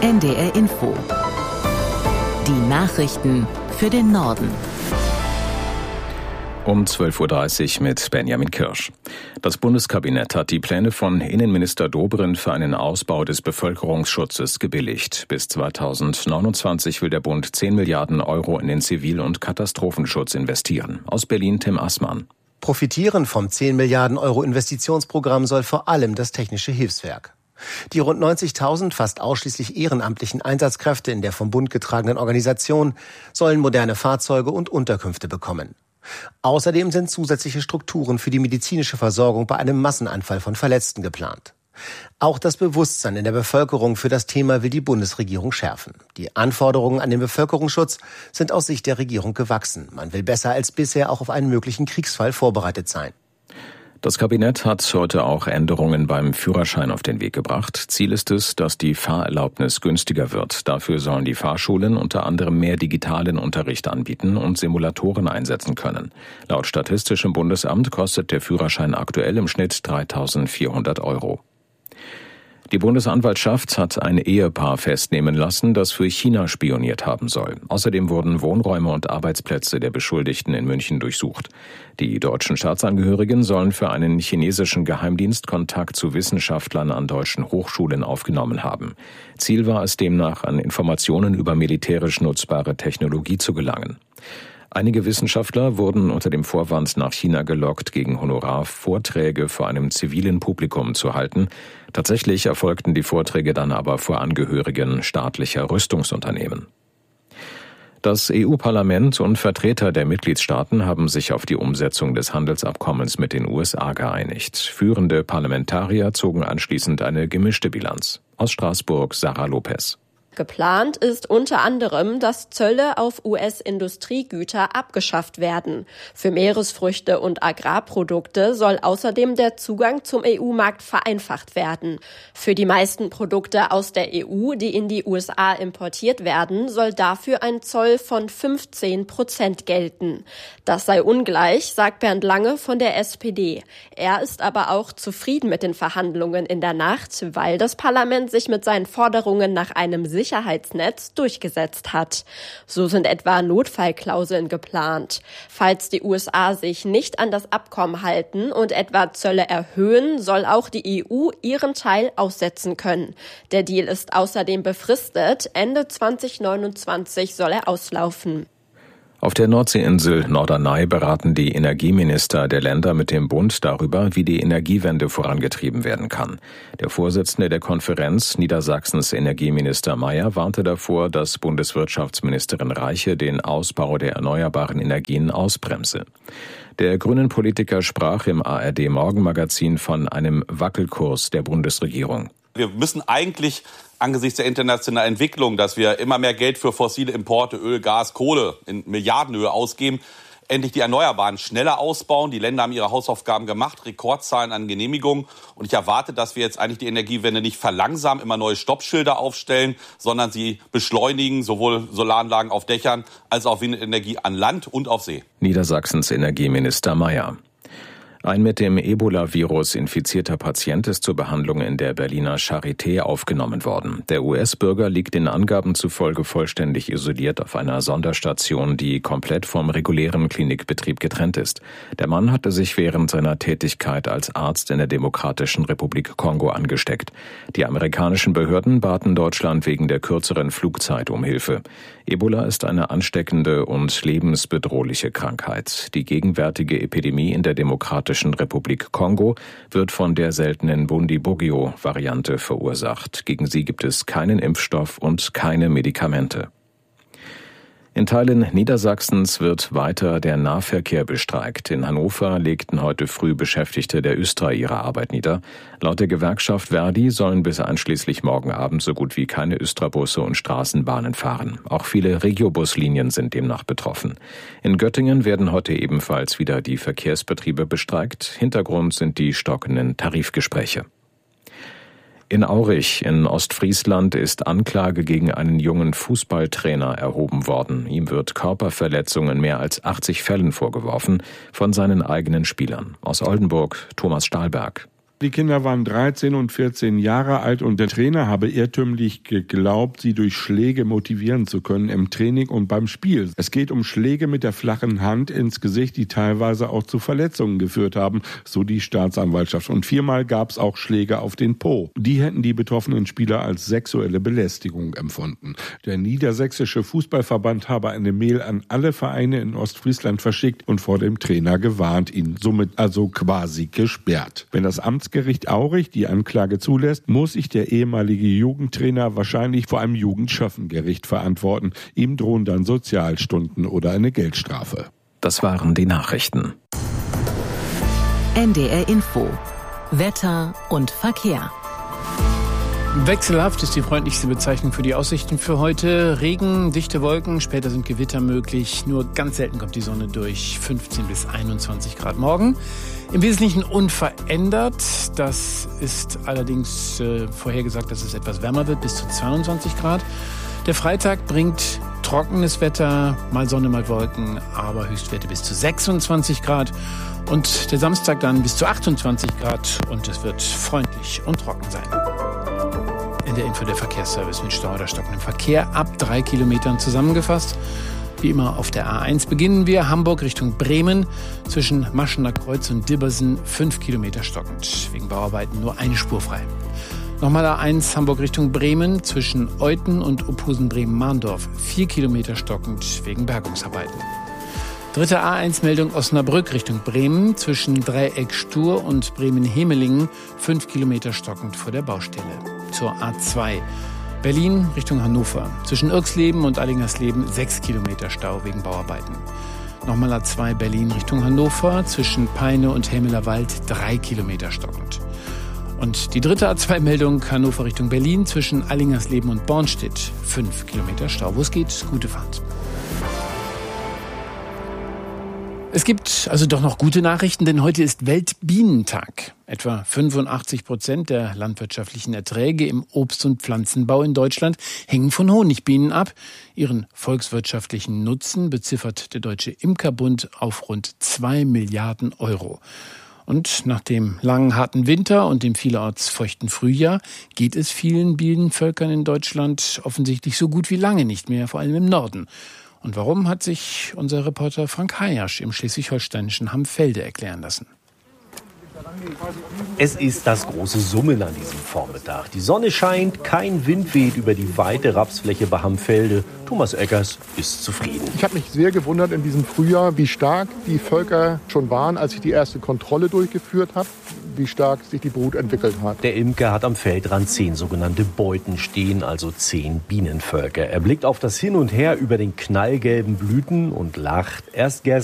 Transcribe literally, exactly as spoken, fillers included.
N D R Info. Die Nachrichten für den Norden. Um zwölf Uhr dreißig mit Benjamin Kirsch. Das Bundeskabinett hat die Pläne von Innenminister Dobrindt für einen Ausbau des Bevölkerungsschutzes gebilligt. Bis zweitausendneunundzwanzig will der Bund zehn Milliarden Euro in den Zivil- und Katastrophenschutz investieren. Aus Berlin Tim Assmann. Profitieren vom zehn Milliarden Euro Investitionsprogramm soll vor allem das Technische Hilfswerk. Die rund neunzigtausend fast ausschließlich ehrenamtlichen Einsatzkräfte in der vom Bund getragenen Organisation sollen moderne Fahrzeuge und Unterkünfte bekommen. Außerdem sind zusätzliche Strukturen für die medizinische Versorgung bei einem Massenanfall von Verletzten geplant. Auch das Bewusstsein in der Bevölkerung für das Thema will die Bundesregierung schärfen. Die Anforderungen an den Bevölkerungsschutz sind aus Sicht der Regierung gewachsen. Man will besser als bisher auch auf einen möglichen Kriegsfall vorbereitet sein. Das Kabinett hat heute auch Änderungen beim Führerschein auf den Weg gebracht. Ziel ist es, dass die Fahrerlaubnis günstiger wird. Dafür sollen die Fahrschulen unter anderem mehr digitalen Unterricht anbieten und Simulatoren einsetzen können. Laut Statistischem Bundesamt kostet der Führerschein aktuell im Schnitt dreitausendvierhundert Euro. Die Bundesanwaltschaft hat ein Ehepaar festnehmen lassen, das für China spioniert haben soll. Außerdem wurden Wohnräume und Arbeitsplätze der Beschuldigten in München durchsucht. Die deutschen Staatsangehörigen sollen für einen chinesischen Geheimdienst Kontakt zu Wissenschaftlern an deutschen Hochschulen aufgenommen haben. Ziel war es demnach, an Informationen über militärisch nutzbare Technologie zu gelangen. Einige Wissenschaftler wurden unter dem Vorwand nach China gelockt, gegen Honorar Vorträge vor einem zivilen Publikum zu halten. Tatsächlich erfolgten die Vorträge dann aber vor Angehörigen staatlicher Rüstungsunternehmen. Das E U-Parlament und Vertreter der Mitgliedstaaten haben sich auf die Umsetzung des Handelsabkommens mit den U S A geeinigt. Führende Parlamentarier zogen anschließend eine gemischte Bilanz. Aus Straßburg Sarah Lopez. Geplant ist unter anderem, dass Zölle auf U S-Industriegüter abgeschafft werden. Für Meeresfrüchte und Agrarprodukte soll außerdem der Zugang zum E U-Markt vereinfacht werden. Für die meisten Produkte aus der E U, die in die U S A importiert werden, soll dafür ein Zoll von fünfzehn Prozent gelten. Das sei ungleich, sagt Bernd Lange von der S P D. Er ist aber auch zufrieden mit den Verhandlungen in der Nacht, weil das Parlament sich mit seinen Forderungen nach einem Sicherheitsnetz durchgesetzt hat. So sind etwa Notfallklauseln geplant. Falls die U S A sich nicht an das Abkommen halten und etwa Zölle erhöhen, soll auch die E U ihren Teil aussetzen können. Der Deal ist außerdem befristet. Ende zweitausendneunundzwanzig soll er auslaufen. Auf der Nordseeinsel Norderney beraten die Energieminister der Länder mit dem Bund darüber, wie die Energiewende vorangetrieben werden kann. Der Vorsitzende der Konferenz, Niedersachsens Energieminister Mayer, warnte davor, dass Bundeswirtschaftsministerin Reiche den Ausbau der erneuerbaren Energien ausbremse. Der grünen Politiker sprach im A R D-Morgenmagazin von einem Wackelkurs der Bundesregierung. Wir müssen eigentlich angesichts der internationalen Entwicklung, dass wir immer mehr Geld für fossile Importe, Öl, Gas, Kohle in Milliardenhöhe ausgeben, endlich die Erneuerbaren schneller ausbauen. Die Länder haben ihre Hausaufgaben gemacht, Rekordzahlen an Genehmigungen. Und ich erwarte, dass wir jetzt eigentlich die Energiewende nicht verlangsamen, immer neue Stoppschilder aufstellen, sondern sie beschleunigen, sowohl Solaranlagen auf Dächern als auch Windenergie an Land und auf See. Niedersachsens Energieminister Mayer. Ein mit dem Ebola-Virus infizierter Patient ist zur Behandlung in der Berliner Charité aufgenommen worden. Der U S-Bürger liegt den Angaben zufolge vollständig isoliert auf einer Sonderstation, die komplett vom regulären Klinikbetrieb getrennt ist. Der Mann hatte sich während seiner Tätigkeit als Arzt in der Demokratischen Republik Kongo angesteckt. Die amerikanischen Behörden baten Deutschland wegen der kürzeren Flugzeit um Hilfe. Ebola ist eine ansteckende und lebensbedrohliche Krankheit. Die gegenwärtige Epidemie in der Demokratischen Republik Kongo wird von der seltenen Bundibugyo-Variante verursacht. Gegen sie gibt es keinen Impfstoff und keine Medikamente. In Teilen Niedersachsens wird weiter der Nahverkehr bestreikt. In Hannover legten heute früh Beschäftigte der Östra ihre Arbeit nieder. Laut der Gewerkschaft Verdi sollen bis einschließlich morgen Abend so gut wie keine Östra-Busse und Straßenbahnen fahren. Auch viele Regiobuslinien sind demnach betroffen. In Göttingen werden heute ebenfalls wieder die Verkehrsbetriebe bestreikt. Hintergrund sind die stockenden Tarifgespräche. In Aurich in Ostfriesland ist Anklage gegen einen jungen Fußballtrainer erhoben worden. Ihm wird Körperverletzung in mehr als achtzig Fällen vorgeworfen von seinen eigenen Spielern. Aus Oldenburg Thomas Stahlberg. Die Kinder waren dreizehn und vierzehn Jahre alt und der Trainer habe irrtümlich geglaubt, sie durch Schläge motivieren zu können im Training und beim Spiel. Es geht um Schläge mit der flachen Hand ins Gesicht, die teilweise auch zu Verletzungen geführt haben, so die Staatsanwaltschaft. Und viermal gab es auch Schläge auf den Po. Die hätten die betroffenen Spieler als sexuelle Belästigung empfunden. Der Niedersächsische Fußballverband habe eine Mail an alle Vereine in Ostfriesland verschickt und vor dem Trainer gewarnt, ihn somit also quasi gesperrt. Wenn das Amtsgericht Aurich die Anklage zulässt, muss sich der ehemalige Jugendtrainer wahrscheinlich vor einem Jugendschöffengericht verantworten. Ihm drohen dann Sozialstunden oder eine Geldstrafe. Das waren die Nachrichten. N D R Info. Wetter und Verkehr. Wechselhaft ist die freundlichste Bezeichnung für die Aussichten für heute. Regen, dichte Wolken, später sind Gewitter möglich. Nur ganz selten kommt die Sonne durch. fünfzehn bis einundzwanzig Grad morgen. Im Wesentlichen unverändert. Das ist allerdings äh, vorhergesagt, dass es etwas wärmer wird, bis zu zweiundzwanzig Grad. Der Freitag bringt trockenes Wetter, mal Sonne, mal Wolken, aber Höchstwerte bis zu sechsundzwanzig Grad. Und der Samstag dann bis zu achtundzwanzig Grad und es wird freundlich und trocken sein. In der Info der Verkehrsservice mit Stau oder stockendem Verkehr ab drei Kilometern zusammengefasst. Wie immer auf der A eins beginnen wir. Hamburg Richtung Bremen zwischen Maschener Kreuz und Dibbersen fünf Kilometer stockend. Wegen Bauarbeiten nur eine Spur frei. Nochmal A eins Hamburg Richtung Bremen zwischen Euthen und Ophusen-Bremen-Mahndorf vier Kilometer stockend wegen Bergungsarbeiten. Dritte A eins Meldung Osnabrück Richtung Bremen zwischen Dreieck Stur und Bremen-Hemelingen fünf Kilometer stockend vor der Baustelle. Zur A zwei Berlin Richtung Hannover zwischen Irxleben und Allingersleben sechs Kilometer Stau wegen Bauarbeiten. Nochmal A zwei Berlin Richtung Hannover zwischen Peine und Helmelerwald drei Kilometer stockend. Und die dritte A zwei Meldung Hannover Richtung Berlin zwischen Allingersleben und Bornstedt fünf Kilometer Stau. Wo es geht, gute Fahrt. Es gibt also doch noch gute Nachrichten, denn heute ist Weltbienentag. Etwa fünfundachtzig Prozent der landwirtschaftlichen Erträge im Obst- und Pflanzenbau in Deutschland hängen von Honigbienen ab. Ihren volkswirtschaftlichen Nutzen beziffert der Deutsche Imkerbund auf rund zwei Milliarden Euro. Und nach dem langen, harten Winter und dem vielerorts feuchten Frühjahr geht es vielen Bienenvölkern in Deutschland offensichtlich so gut wie lange nicht mehr, vor allem im Norden. Und warum, hat sich unser Reporter Frank Hayasch im schleswig-holsteinischen Hammfelde erklären lassen. Es ist das große Summen an diesem Vormittag. Die Sonne scheint, kein Wind weht über die weite Rapsfläche bei Hammfelde. Thomas Eggers ist zufrieden. Ich habe mich sehr gewundert in diesem Frühjahr, wie stark die Völker schon waren, als ich die erste Kontrolle durchgeführt habe, wie stark sich die Brut entwickelt hat. Der Imker hat am Feldrand zehn sogenannte Beuten stehen, also zehn Bienenvölker. Er blickt auf das Hin und Her über den knallgelben Blüten und lacht. Erst